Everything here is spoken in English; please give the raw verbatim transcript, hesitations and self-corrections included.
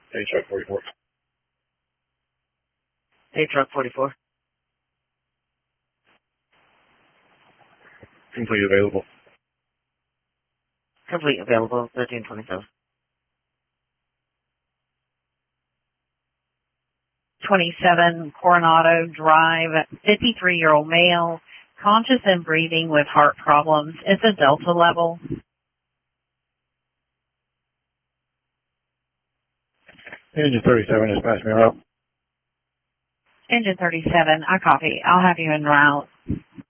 Day truck forty-four. Day truck forty-four. Complete available. Complete available, thirteen twenty-seven. twenty-seven Coronado Drive, fifty-three-year-old male, conscious and breathing with heart problems. It's a Delta level. Engine thirty-seven has passed me out. Engine thirty-seven, I copy. I'll have you en route.